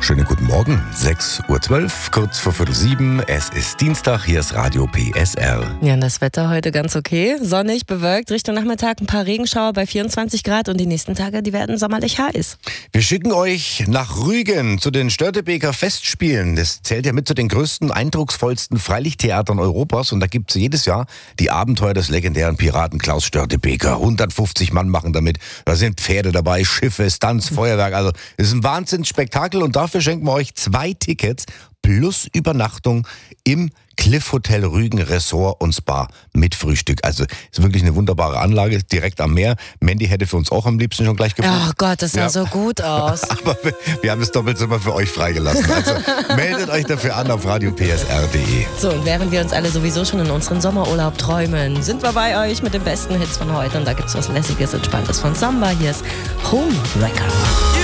Schönen guten Morgen, 6.12 Uhr, kurz vor 6:45. Es ist Dienstag, hier ist Radio PSR. Ja, und das Wetter heute ganz okay. Sonnig, bewölkt, Richtung Nachmittag ein paar Regenschauer bei 24 Grad und die nächsten Tage, die werden sommerlich heiß. Wir schicken euch nach Rügen zu den Störtebeker Festspielen. Das zählt ja mit zu den größten, eindrucksvollsten Freilichttheatern Europas und da gibt es jedes Jahr die Abenteuer des legendären Piraten Klaus Störtebeker. 150 Mann machen damit, da sind Pferde dabei, Schiffe, Stunts, Feuerwerk, also es ist ein Wahnsinnsspektakel und dafür schenken wir euch 2 Tickets plus Übernachtung im Cliff Hotel Rügen Resort und Spa mit Frühstück. Also ist wirklich eine wunderbare Anlage, direkt am Meer. Mandy hätte für uns auch am liebsten schon gleich gebucht. Oh Gott, das sah so gut aus. Aber wir haben das Doppelzimmer für euch freigelassen. Also meldet euch dafür an auf radiopsr.de. So, und während wir uns alle sowieso schon in unseren Sommerurlaub träumen, sind wir bei euch mit den besten Hits von heute. Und da gibt's was Lässiges, Entspanntes von Samba. Hier ist Homewrecker.